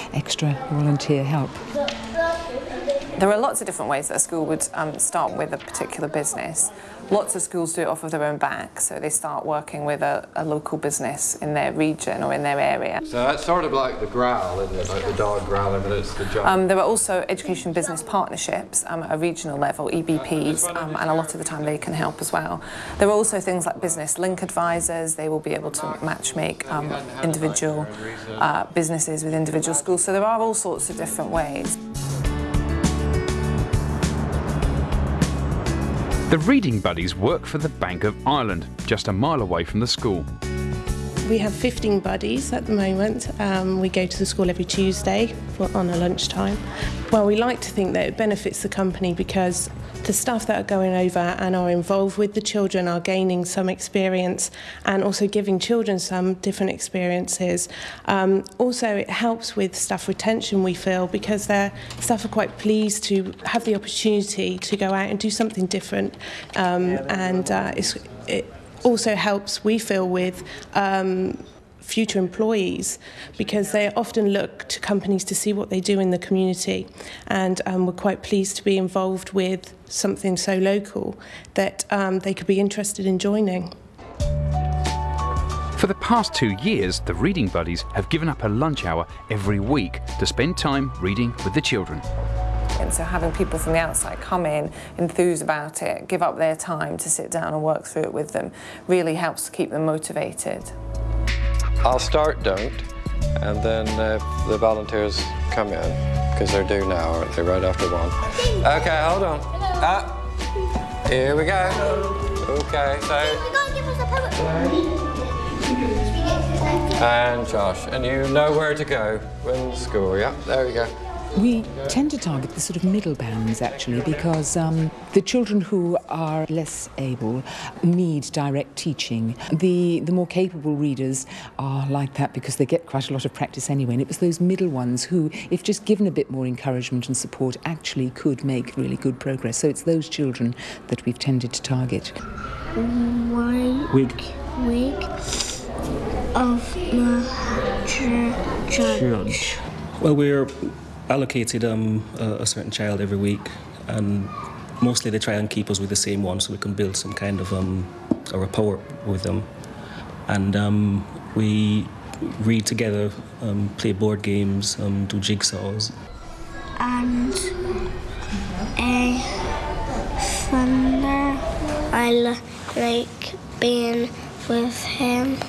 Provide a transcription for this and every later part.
extra volunteer help. There are lots of different ways that a school would start with a particular business. Lots of schools do it off of their own back, so they start working with a local business in their region or in their area. So that's sort of like the growl, isn't it? Like the dog growling, but it's the job. There are also education business partnerships at a regional level, EBPs, and a lot of the time they can help as well. There are also things like business link advisors. They will be able to match make individual businesses with individual schools. So there are all sorts of different ways. The Reading Buddies work for the Bank of Ireland, just a mile away from the school. We have 15 buddies at the moment. We go to the school every Tuesday on a lunchtime. Well, we like to think that it benefits the company because the staff that are going over and are involved with the children are gaining some experience and also giving children some different experiences. Also, it helps with staff retention, we feel, because their staff are quite pleased to have the opportunity to go out and do something different. It also helps, we feel, with future employees because they often look to companies to see what they do in the community, and we're quite pleased to be involved with something so local that they could be interested in joining. For the past 2 years, the Reading Buddies have given up a lunch hour every week to spend time reading with the children. And so having people from the outside come in, enthuse about it, give up their time to sit down and work through it with them, really helps to keep them motivated. I'll start don't, and then if the volunteers come in, because they're due now, aren't they, right after 1? Okay, hold on. Here we go. Okay, so... And Josh, and you know where to go when school, yeah? There we go. We tend to target the sort of middle bands, actually, because the children who are less able need direct teaching. The more capable readers are like that because they get quite a lot of practice anyway, and it was those middle ones who, if just given a bit more encouragement and support, actually could make really good progress. So it's those children that we've tended to target. Wig of the church. Well, we're allocated a certain child every week, and mostly they try and keep us with the same one so we can build some kind of a rapport with them. And we read together, play board games, do jigsaws. And Thunder, I like being with him,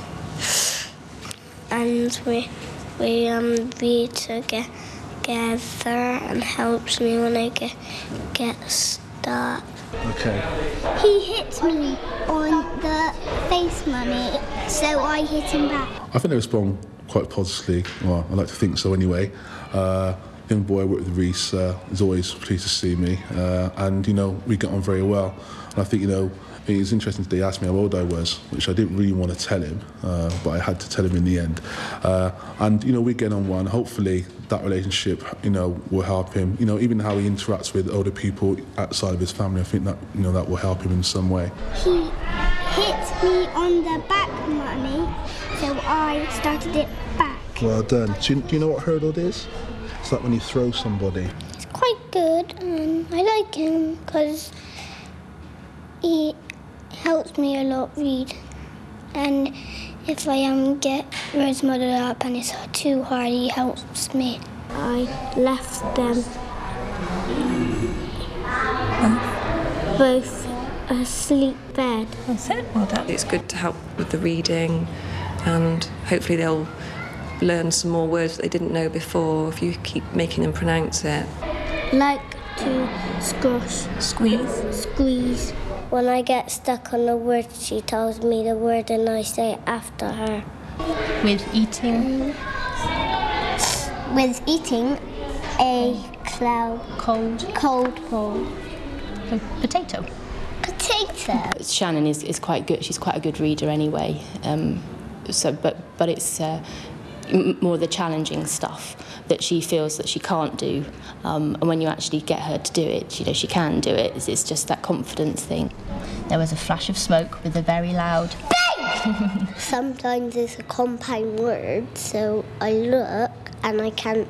and we read together and helps me when I get stuck. Okay. He hit me on the face, Mummy, so I hit him back. I think they respond quite positively. Well, I like to think so anyway. Young boy I work with, Reese, is always pleased to see me, and we get on very well. And I think it's interesting today. He asked me how old I was, which I didn't really want to tell him, but I had to tell him in the end. And we get on well, and hopefully that relationship, will help him. Even how he interacts with older people outside of his family, I think that that will help him in some way. He hit me on the back, Mummy, so I started it back. Well done. Do you know what hurdle is? It's like when you throw somebody. It's quite good, and I like him because he helps me a lot read, and if I get words muddled up and it's too hard, he helps me. I left them both asleep bed. That's it. Well done. It's good to help with the reading, and hopefully they'll learn some more words that they didn't know before if you keep making them pronounce it. Like to squash, squeeze. When I get stuck on a word, she tells me the word and I say it after her. With eating? With eating a cold bowl. Potato? Potato. Shannon is quite good. She's quite a good reader anyway. But it's more the challenging stuff that she feels that she can't do, and when you actually get her to do it, she can do it. It's just that confidence thing. There was a flash of smoke with a very loud bang! Sometimes it's a compound word, so I look and I can't